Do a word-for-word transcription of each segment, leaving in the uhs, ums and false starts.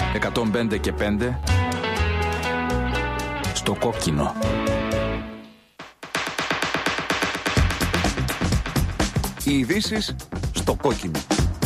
εκατόν πέντε και πέντε στο κόκκινο. Οι ειδήσεις στο κόκκινο.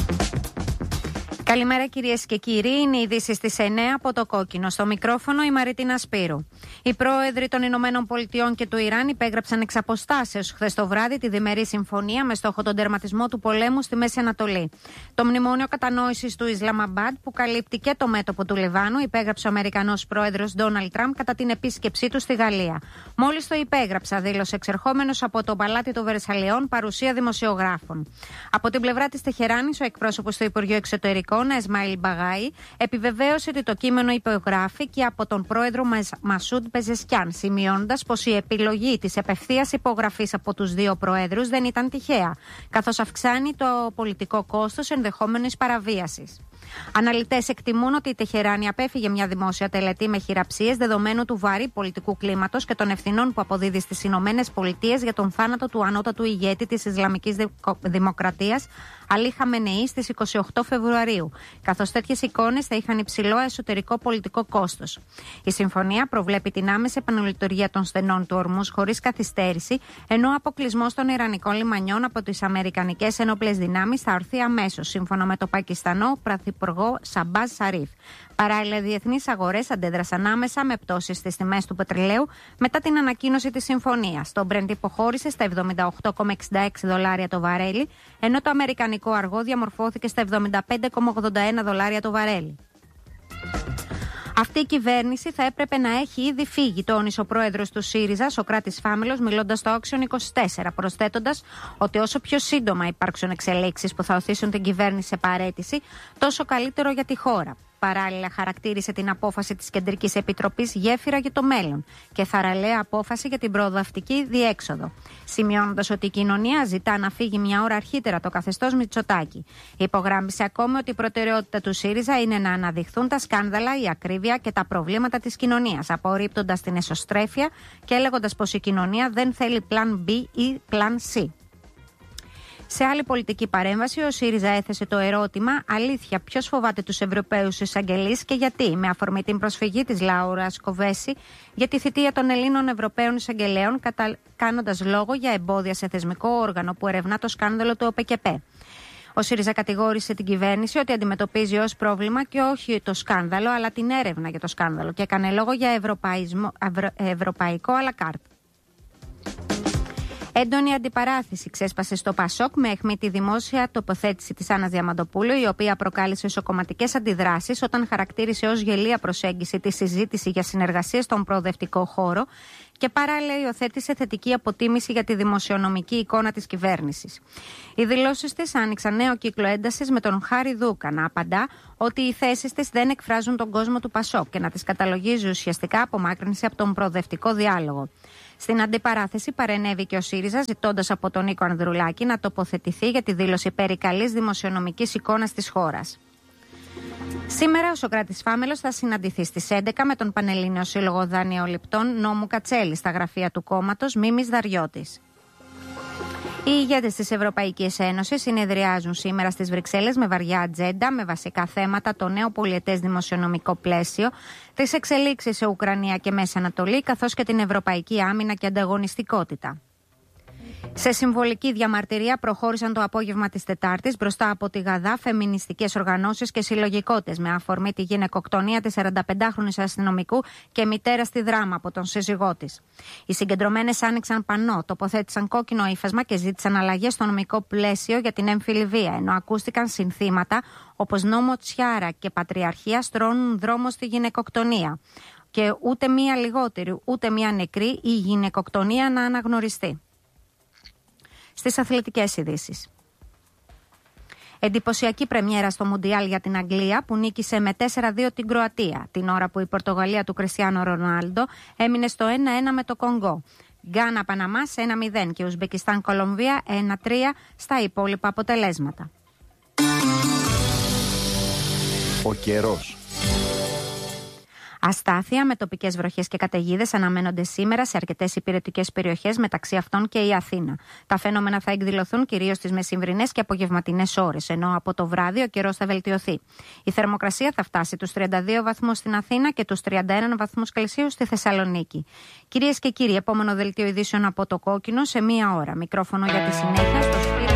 Καλημέρα κυρίες και κύριοι, είναι οι ειδήσεις στις εννέα από το κόκκινο. Στο μικρόφωνο η Μαριτίνα Σπύρου. Οι πρόεδροι των Ηνωμένων Πολιτειών και του Ιράν υπέγραψαν εξ αποστάσεως χθες το βράδυ τη διμερή συμφωνία με στόχο τον τερματισμό του πολέμου στη Μέση Ανατολή. Το μνημόνιο κατανόησης του Ισλαμαμπάντ, που καλύπτει και το μέτωπο του Λιβάνου, υπέγραψε ο Αμερικανός πρόεδρος Ντόναλντ Τραμπ κατά την επίσκεψή του στη Γαλλία. Μόλις το υπέγραψα, δήλωσε εξερχόμενος από το παλάτι των Βερσαλιών παρουσία δημοσιογράφων. Από την πλευρά της Τεχεράνης, ο εκπρόσωπος του Υπουργείου Εξωτερικών, Εσμαήλ Μπαγάη, επιβεβαίωσε ότι το κείμενο υπογράφει και από τον πρόεδρο Μασούντ Πεζεσκιάν, σημειώνοντας πως η επιλογή της επευθείας υπογραφής από τους δύο προέδρους δεν ήταν τυχαία, καθώς αυξάνει το πολιτικό κόστος ενδεχόμενης παραβίασης. Αναλυτές εκτιμούν ότι η Τεχεράνη απέφυγε μια δημόσια τελετή με χειραψίες δεδομένου του βαρύ πολιτικού κλίματος και των ευθυνών που αποδίδει στις Ηνωμένες Πολιτείες για τον θάνατο του ανώτατου ηγέτη της Ισλαμικής Δημοκρατίας, Αλί Χαμενεή, στις είκοσι οκτώ Φεβρουαρίου, καθώς τέτοιες εικόνες θα είχαν υψηλό εσωτερικό πολιτικό κόστος. Η συμφωνία προβλέπει την άμεση επαναλειτουργία των στενών του Ορμούς χωρίς καθυστέρηση, ενώ ο αποκλεισμός των Ιρανικών λιμανιών από τις Αμερικανικές ένοπλες δυνάμεις θα έρθει αμέσως, σύμφωνα με το Πακιστανό Πρωθυπουργό Σαμπάζ Σαρίφ. Παράλληλα, οι διεθνείς αγορές αντέδρασαν άμεσα με πτώσεις στις τιμές του πετρελαίου μετά την ανακοίνωση της συμφωνίας. Το Brent υποχώρησε στα εβδομήντα οκτώ κόμμα εξήντα έξι δολάρια το βαρέλι, ενώ το αμερικανικό αργό διαμορφώθηκε στα εβδομήντα πέντε κόμμα ογδόντα ένα δολάρια το βαρέλι. Αυτή η κυβέρνηση θα έπρεπε να έχει ήδη φύγει, τόνισε ο πρόεδρος του ΣΥΡΙΖΑ, Σοκράτης Φάμελος, μιλώντας στο Action είκοσι τέσσερα, προσθέτοντας ότι όσο πιο σύντομα υπάρξουν εξελίξεις που θα οθήσουν την κυβέρνηση σε παραίτηση, τόσο καλύτερο για τη χώρα. Παράλληλα, χαρακτήρισε την απόφαση της Κεντρικής Επιτροπής γέφυρα για το μέλλον και θαραλέα απόφαση για την προοδευτική διέξοδο, σημειώνοντας ότι η κοινωνία ζητά να φύγει μια ώρα αρχίτερα το καθεστώς Μητσοτάκη. Υπογράμμισε ακόμη ότι η προτεραιότητα του ΣΥΡΙΖΑ είναι να αναδειχθούν τα σκάνδαλα, η ακρίβεια και τα προβλήματα της κοινωνίας, απορρίπτοντας την εσωστρέφεια και λέγοντας πως η κοινωνία δεν θέλει πλαν B ή πλαν C. Σε άλλη πολιτική παρέμβαση, ο ΣΥΡΙΖΑ έθεσε το ερώτημα: αλήθεια, ποιος φοβάται τους Ευρωπαίους εισαγγελείς και γιατί, με αφορμή την προσφυγή της Λάουρας Κοβέση για τη θητεία των Ελλήνων Ευρωπαίων εισαγγελέων, κατα... κάνοντας λόγο για εμπόδια σε θεσμικό όργανο που ερευνά το σκάνδαλο του ΟΠΕΚΕΠΕ. Ο ΣΥΡΙΖΑ κατηγόρησε την κυβέρνηση ότι αντιμετωπίζει ως πρόβλημα και όχι το σκάνδαλο, αλλά την έρευνα για το σκάνδαλο και έκανε λόγο για ευρωπαϊσμο... ευρω... ευρωπαϊκό αλακάρτ. Έντονη αντιπαράθεση ξέσπασε στο ΠΑΣΟΚ με αιχμή τη δημόσια τοποθέτηση της Άννας Διαμαντοπούλου, η οποία προκάλεσε ισοκομματικές αντιδράσεις όταν χαρακτήρισε ως γελία προσέγγιση τη συζήτηση για συνεργασία στον προοδευτικό χώρο και παράλληλα υιοθέτησε θετική αποτίμηση για τη δημοσιονομική εικόνα της κυβέρνησης. Οι δηλώσεις της άνοιξαν νέο κύκλο έντασης, με τον Χάρη Δούκα να απαντά ότι οι θέσεις της δεν εκφράζουν τον κόσμο του ΠΑΣΟΚ και να τις καταλογίζει ουσιαστικά απομάκρυνση από τον προοδευτικό διάλογο. Στην αντιπαράθεση παρενέβη και ο ΣΥΡΙΖΑ, ζητώντας από τον Νίκο Ανδρουλάκη να τοποθετηθεί για τη δήλωση περί καλής δημοσιονομικής εικόνας της χώρας. Σήμερα ο Σοκράτης Φάμελος θα συναντηθεί στις έντεκα με τον Πανελλήνιο Σύλλογο Δανειοληπτών Νόμου Κατσέλη στα γραφεία του κόμματος Μίμης Δαριώτης. Οι ηγέτες της Ευρωπαϊκής Ένωσης συνεδριάζουν σήμερα στις Βρυξέλλες με βαριά ατζέντα, με βασικά θέματα το νέο πολιετές δημοσιονομικό πλαίσιο, τις εξελίξεις σε Ουκρανία και Μέση Ανατολή, καθώς και την ευρωπαϊκή άμυνα και ανταγωνιστικότητα. Σε συμβολική διαμαρτυρία προχώρησαν το απόγευμα της Τετάρτης μπροστά από τη Γαδά φεμινιστικές οργανώσεις και συλλογικότητες, με αφορμή τη γυναικοκτονία της σαρανταπεντάχρονης αστυνομικού και μητέρα στη Δράμα από τον σύζυγό της. Οι συγκεντρωμένες άνοιξαν πανό, τοποθέτησαν κόκκινο ύφασμα και ζήτησαν αλλαγές στο νομικό πλαίσιο για την έμφυλη βία, ενώ ακούστηκαν συνθήματα όπως νόμο Τσιάρα και πατριαρχία στρώνουν δρόμο στη γυναικοκτονία. Και ούτε μία λιγότερη, ούτε μία νεκρή η γυναικοκτονία να αναγνωριστεί. Στις αθλητικές ειδήσεις. Εντυπωσιακή πρεμιέρα στο Μουντιάλ για την Αγγλία, που νίκησε με τέσσερα δύο την Κροατία, την ώρα που η Πορτογαλία του Κριστιάνο Ρονάλντο έμεινε στο ένα ένα με το Κονγκό. Γκάνα Παναμάς ένα μηδέν και Ουσμπεκιστάν Κολομβία ένα τρία στα υπόλοιπα αποτελέσματα. Ο καιρός. Αστάθεια με τοπικές βροχές και καταιγίδες αναμένονται σήμερα σε αρκετές υπηρετικές περιοχές, μεταξύ αυτών και η Αθήνα. Τα φαινόμενα θα εκδηλωθούν κυρίως στις μεσημβρινές και απογευματινές ώρες, ενώ από το βράδυ ο καιρός θα βελτιωθεί. Η θερμοκρασία θα φτάσει τους τριάντα δύο βαθμούς στην Αθήνα και τους τριάντα ένα βαθμούς Κελσίου στη Θεσσαλονίκη. Κυρίες και κύριοι, επόμενο δελτίο ειδήσεων από το Κόκκινο σε μία ώρα. Μικρόφωνο για τη συνέχεια στο Σπύρο.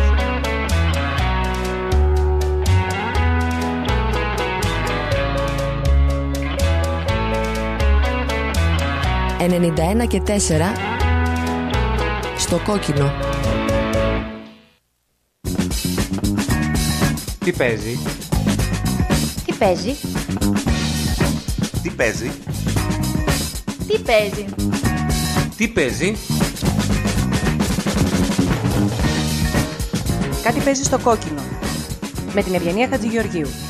ενενήντα ένα και τέσσερα στο Κόκκινο. Τι παίζει? Τι παίζει? Τι παίζει? Τι παίζει? Τι παίζει? Κάτι παίζει στο Κόκκινο με την Ευγενία Χατζηγεωργίου.